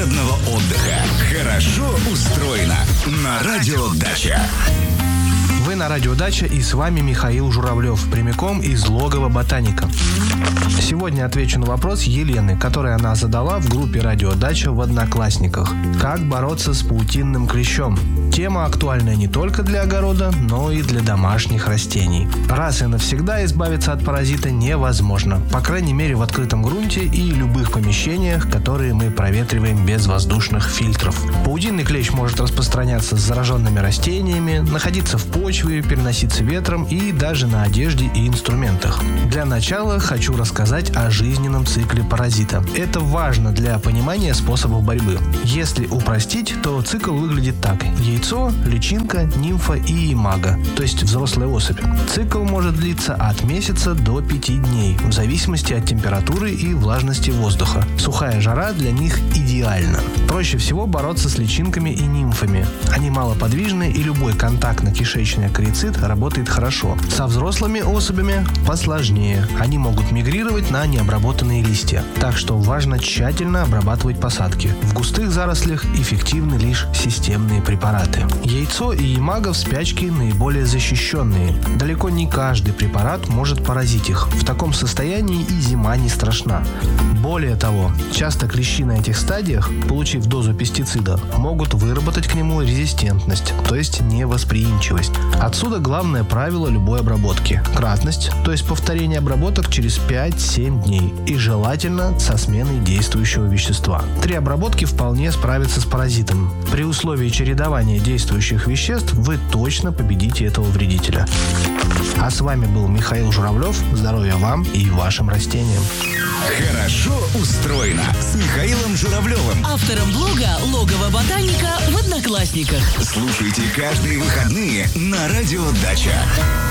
загородного отдыха. Хорошо устроено на Радио Дача. Вы на Радио Дача, и с вами Михаил Журавлев, прямиком из логова ботаника. Сегодня отвечу на вопрос Елены, который она задала в группе Радио Дача в Одноклассниках. Как бороться с паутинным клещом? Тема актуальная не только для огорода, но и для домашних растений. Раз и навсегда избавиться от паразита невозможно, по крайней мере в открытом грунте и любых помещениях, которые мы проветриваем без воздушных фильтров. Паутинный клещ может распространяться с зараженными растениями, находиться в почве, переноситься ветром и даже на одежде и инструментах. Для начала хочу рассказать о жизненном цикле паразита. Это важно для понимания способов борьбы. Если упростить, то цикл выглядит так: яйцо, личинка, нимфа и имага, то есть взрослая особь. Цикл может длиться от месяца до 5 дней, в зависимости от температуры и влажности воздуха. Сухая жара для них идеальна. Проще всего бороться с личинками и нимфами. Они малоподвижны, и любой контактно-кишечный акарицид работает хорошо. Со взрослыми особями посложнее. Они могут мигрировать на необработанные листья, так что важно тщательно обрабатывать посадки. В густых зарослях эффективны лишь системные препараты. Яйцо и имага в спячке наиболее защищенные. Далеко не каждый препарат может поразить их. В таком состоянии и зима не страшна. Более того, часто клещи на этих стадиях, получив дозу пестицида, могут выработать к нему резистентность, то есть невосприимчивость. Отсюда главное правило любой обработки – кратность, то есть повторение обработок через 5-7 дней и желательно со сменой действующего вещества. 3 обработки вполне справятся с паразитом. При условии чередования действующих веществ вы точно победите этого вредителя. А с вами был Михаил Журавлев. Здоровья вам и вашим растениям. Хорошо устроено с Михаилом Журавлевым, автором блога «Логово ботаника» в Одноклассниках. Слушайте каждые выходные на Радио Дача.